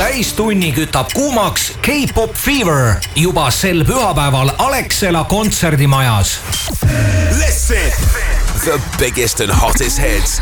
täistunni kütab kuumaks K-Pop Fever juba sel pühapäeval Alexela kontserdimajas. Listen! The biggest and hottest hits